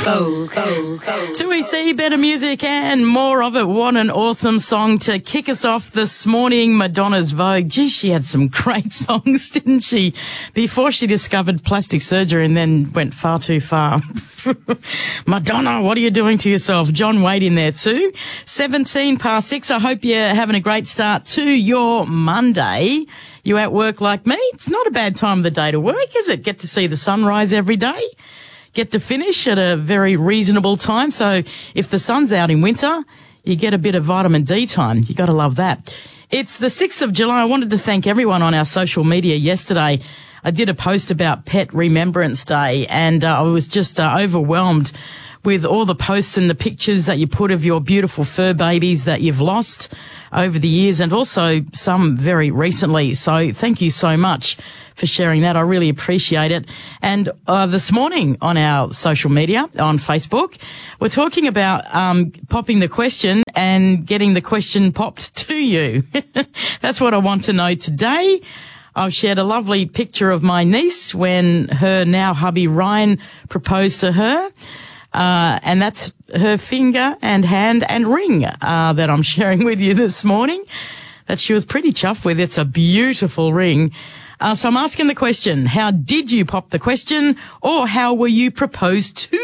2EC, better music and more of it. What an awesome song to kick us off this morning. Madonna's Vogue. Gee, she had some great songs, didn't she? Before she discovered plastic surgery and then went far too far. Madonna, what are you doing to yourself? John Wade in there too. 6:17. I hope you're having a great start to your Monday. You at work like me? It's not a bad time of the day to work, is it? Get to see the sunrise every day. Get to finish at a very reasonable time. So if the sun's out in winter, you get a bit of vitamin D time. You got to love that. It's the 6th of July. I wanted to thank everyone on our social media yesterday. I did a post about Pet Remembrance Day, and I was just overwhelmed with all the posts and the pictures that you put of your beautiful fur babies that you've lost over the years, and also some very recently. So thank you so much for sharing that. I really appreciate it. And this morning on our social media, on Facebook, we're talking about popping the question and getting the question popped to you. That's what I want to know today. I've shared a lovely picture of my niece when her now hubby Ryan proposed to her. And that's her finger and hand and ring that I'm sharing with you this morning, that she was pretty chuffed with. It's a beautiful ring. So I'm asking the question, how did you pop the question, or how were you proposed to?